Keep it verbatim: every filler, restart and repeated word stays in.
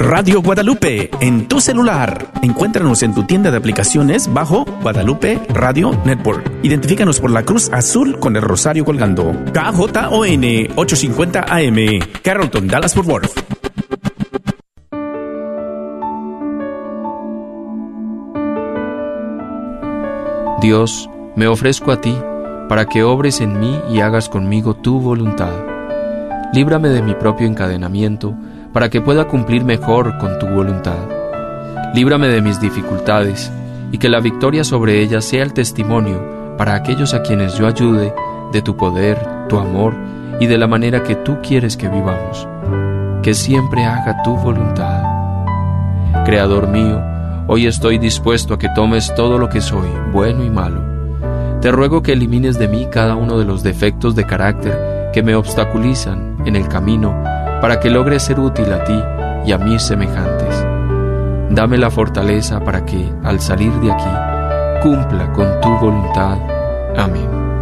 Radio Guadalupe en tu celular. Encuéntranos en tu tienda de aplicaciones bajo Guadalupe Radio Network. Identifícanos por la cruz azul con el rosario colgando. K J O N ochocientos cincuenta A M, Carrollton, Dallas-Fort Worth. Dios, me ofrezco a ti para que obres en mí y hagas conmigo tu voluntad. Líbrame de mi propio encadenamiento para que pueda cumplir mejor con tu voluntad. Líbrame de mis dificultades y que la victoria sobre ellas sea el testimonio para aquellos a quienes yo ayude de tu poder, tu amor y de la manera que tú quieres que vivamos. Que siempre haga tu voluntad. Creador mío, hoy estoy dispuesto a que tomes todo lo que soy, bueno y malo. Te ruego que elimines de mí cada uno de los defectos de carácter que me obstaculizan en el camino para que logre ser útil a ti y a mis semejantes. Dame la fortaleza para que, al salir de aquí, cumpla con tu voluntad. Amén.